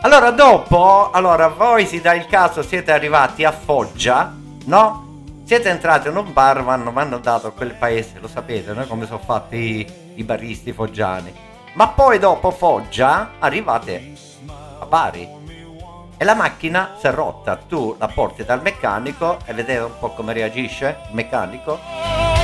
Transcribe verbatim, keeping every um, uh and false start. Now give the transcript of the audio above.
Allora dopo, allora voi si dà il caso, siete arrivati a Foggia, no? Siete entrati in un bar, mi hanno, m'hanno dato a quel paese, lo sapete, no? Come sono fatti i, i baristi foggiani. Ma poi dopo Foggia arrivate a Bari e la macchina si è rotta, tu la porti dal meccanico e vedete un po' come reagisce il meccanico.